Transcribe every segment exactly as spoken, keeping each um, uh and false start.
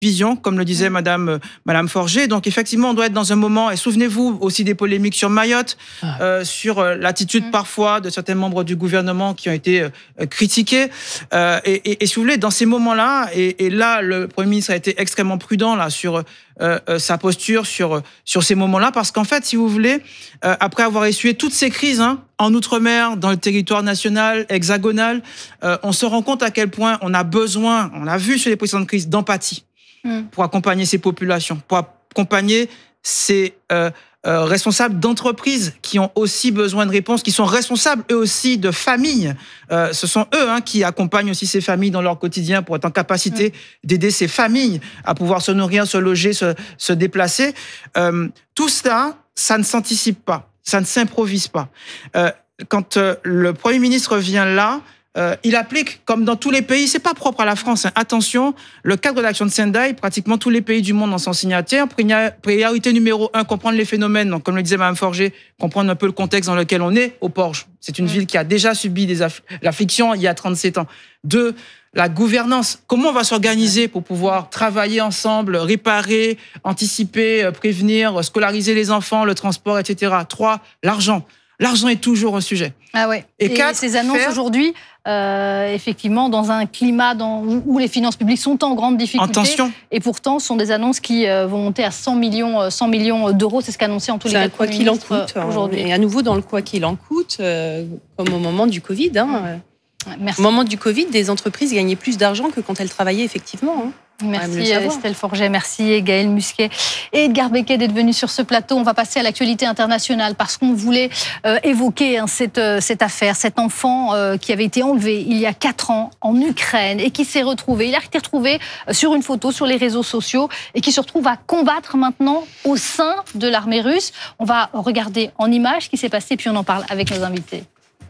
vision, comme le disait Madame, euh, Madame Forget. Donc effectivement, on doit être dans un moment, et souvenez-vous aussi des polémiques sur Mayotte, ah. euh, sur euh, l'attitude mmh. parfois de certains membres du gouvernement qui ont été euh, critiqués. Euh, et, et, et si vous voulez, dans ces moments-là, et, et là, le Premier ministre a été extrêmement prudent là sur euh, euh, sa posture sur sur ces moments-là, parce qu'en fait, si vous voulez, euh, après avoir essuyé toutes ces crises, hein, en Outre-mer, dans le territoire national, hexagonal, euh, on se rend compte à quel point on a besoin, on a vu sur les précédentes crises, d'empathie. Pour accompagner ces populations, pour accompagner ces euh, euh, responsables d'entreprises qui ont aussi besoin de réponses, qui sont responsables eux aussi de familles. Euh, ce sont eux hein, qui accompagnent aussi ces familles dans leur quotidien pour être en capacité mmh. d'aider ces familles à pouvoir se nourrir, se loger, se, se déplacer. Euh, tout cela, ça ne s'anticipe pas, ça ne s'improvise pas. Euh, quand euh, le Premier ministre vient là, Euh, il applique, comme dans tous les pays, c'est pas propre à la France. Hein. Attention, le cadre d'action de Sendai, pratiquement tous les pays du monde en sont signataires. Priorité numéro un, comprendre les phénomènes. Donc, comme le disait Mme Forget, comprendre un peu le contexte dans lequel on est au Porge. C'est une mmh. ville qui a déjà subi des aff- l'affliction il y a trente-sept ans. Deux, la gouvernance. Comment on va s'organiser pour pouvoir travailler ensemble, réparer, anticiper, prévenir, scolariser les enfants, le transport, et cetera. Trois, l'argent. L'argent est toujours un sujet. Ah ouais. Et, et quatre, ces annonces faire... aujourd'hui, euh, effectivement, dans un climat dans, où les finances publiques sont en grande difficulté. Attention. Et pourtant, ce sont des annonces qui euh, vont monter à cent millions d'euros. C'est ce qu'a annoncé en tous les cas. Quoi qu'il en coûte aujourd'hui. Et à nouveau, dans le quoi qu'il en coûte, euh, comme au moment du Covid. Hein, Merci. Au moment du Covid, des entreprises gagnaient plus d'argent que quand elles travaillaient effectivement. Hein. Merci Estelle Forget, merci Gaël Musquet et Edgar Becquet d'être venus sur ce plateau. On va passer à l'actualité internationale parce qu'on voulait euh, évoquer hein, cette, euh, cette affaire, cet enfant euh, qui avait été enlevé il y a quatre ans en Ukraine et qui s'est retrouvé, il a été retrouvé sur une photo sur les réseaux sociaux et qui se retrouve à combattre maintenant au sein de l'armée russe. On va regarder en images ce qui s'est passé puis on en parle avec nos invités.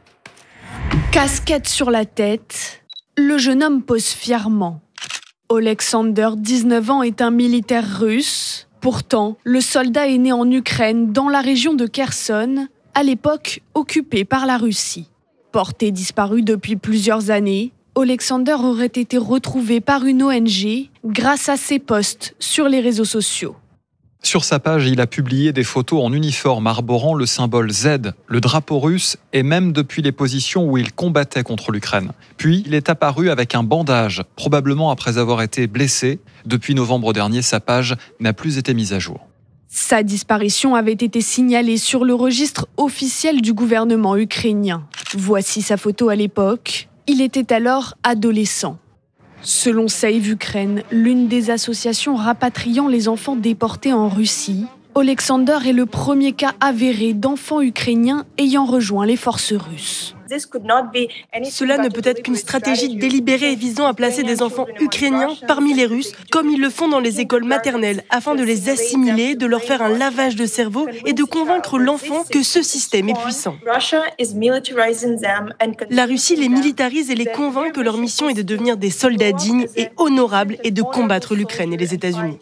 Casquette sur la tête, le jeune homme pose fièrement. Alexander, dix-neuf ans, est un militaire russe. Pourtant, le soldat est né en Ukraine, dans la région de Kherson, à l'époque occupée par la Russie. Porté disparu depuis plusieurs années, Alexander aurait été retrouvé par une O N G grâce à ses posts sur les réseaux sociaux. Sur sa page, il a publié des photos en uniforme arborant le symbole Z, le drapeau russe, et même depuis les positions où il combattait contre l'Ukraine. Puis, il est apparu avec un bandage, probablement après avoir été blessé. Depuis novembre dernier, sa page n'a plus été mise à jour. Sa disparition avait été signalée sur le registre officiel du gouvernement ukrainien. Voici sa photo à l'époque. Il était alors adolescent. Selon Save Ukraine, l'une des associations rapatriant les enfants déportés en Russie, Alexander est le premier cas avéré d'enfants ukrainiens ayant rejoint les forces russes. Cela ne peut être qu'une stratégie délibérée visant à placer des enfants ukrainiens parmi les Russes, comme ils le font dans les écoles maternelles, afin de les assimiler, de leur faire un lavage de cerveau et de convaincre l'enfant que ce système est puissant. La Russie les militarise et les convainc que leur mission est de devenir des soldats dignes et honorables et de combattre l'Ukraine et les États-Unis.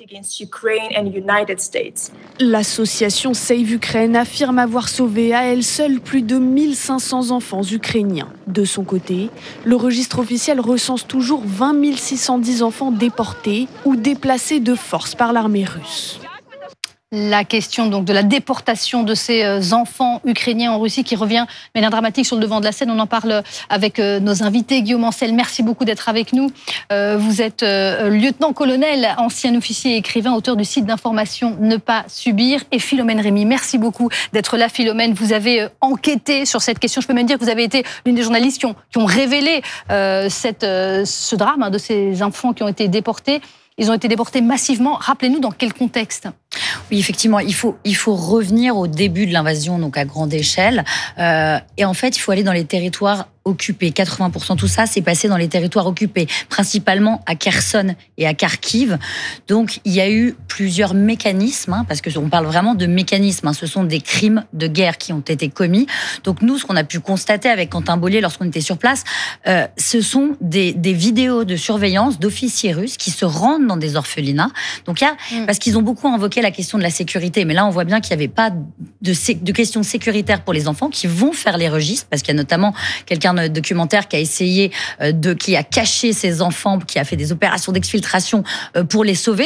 L'association Save Ukraine affirme avoir sauvé à elle seule plus de mille cinq cents enfants ukrainiens. De son côté, le registre officiel recense toujours vingt mille six cent dix enfants déportés ou déplacés de force par l'armée russe. La question donc de la déportation de ces enfants ukrainiens en Russie qui revient de manière dramatique sur le devant de la scène. On en parle avec nos invités. Guillaume Ancel, merci beaucoup d'être avec nous. Vous êtes lieutenant-colonel, ancien officier et écrivain, auteur du site d'information Ne pas subir. Et Philomène Rémy, merci beaucoup d'être là. Philomène, vous avez enquêté sur cette question. Je peux même dire que vous avez été l'une des journalistes qui ont, qui ont révélé euh, cette, euh, ce drame hein, de ces enfants qui ont été déportés. Ils ont été déportés massivement. Rappelez-nous dans quel contexte ? Oui, effectivement, il faut, il faut revenir au début de l'invasion, donc à grande échelle. Euh, et en fait, il faut aller dans les territoires occupés. quatre-vingts pour cent tout ça, c'est passé dans les territoires occupés, principalement à Kherson et à Kharkiv. Donc, il y a eu plusieurs mécanismes, hein, parce qu'on parle vraiment de mécanismes. Hein, ce sont des crimes de guerre qui ont été commis. Donc, nous, ce qu'on a pu constater avec Quentin Bollier lorsqu'on était sur place, euh, ce sont des, des vidéos de surveillance d'officiers russes qui se rendent dans des orphelinats. Donc, il y a, mmh. parce qu'ils ont beaucoup invoqué la question de la sécurité. Mais là, on voit bien qu'il n'y avait pas de, de questions sécuritaires pour les enfants qui vont faire les registres, parce qu'il y a notamment quelqu'un de documentaire qui a essayé de, qui a caché ses enfants, qui a fait des opérations d'exfiltration pour les sauver.